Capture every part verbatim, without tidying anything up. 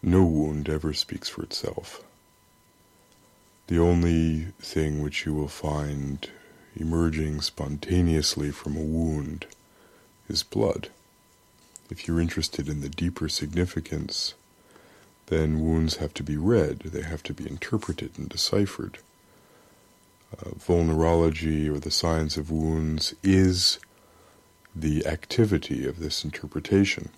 No wound ever speaks for itself. The only thing which you will find emerging spontaneously from a wound is blood. If you're interested in the deeper significance, then wounds have to be read, they have to be interpreted and deciphered. Uh, vulnerology, or the science of wounds, is the activity of this interpretation.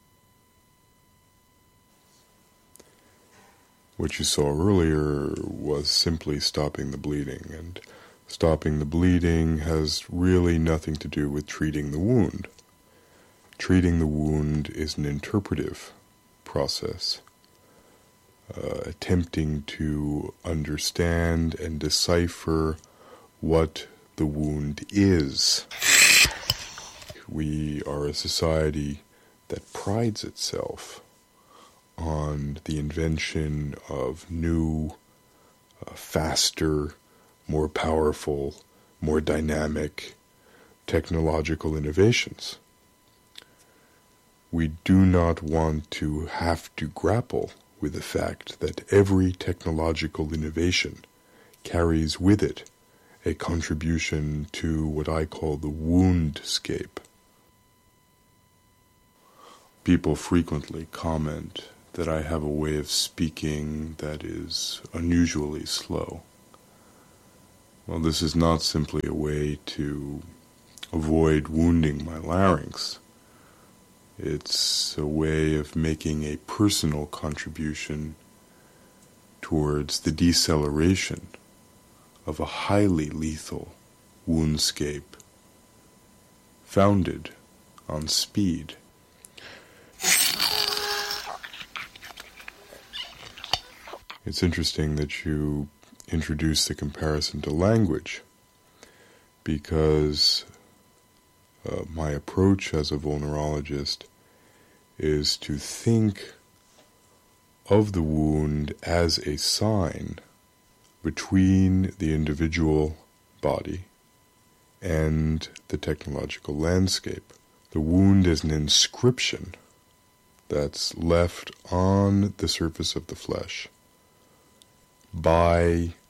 What you saw earlier was simply stopping the bleeding, and stopping the bleeding has really nothing to do with treating the wound. Treating the wound is an interpretive process, uh, attempting to understand and decipher what the wound is. We are a society that prides itself on the invention of new, uh, faster, more powerful, more dynamic technological innovations. We do not want to have to grapple with the fact that every technological innovation carries with it a contribution to what I call the woundscape. People frequently comment that I have a way of speaking that is unusually slow. Well, this is not simply a way to avoid wounding my larynx. It's a way of making a personal contribution towards the deceleration of a highly lethal woundscape founded on speed. It's interesting that you introduce the comparison to language, because uh, my approach as a vulnerologist is to think of the wound as a sign between the individual body and the technological landscape. The wound is an inscription that's left on the surface of the flesh by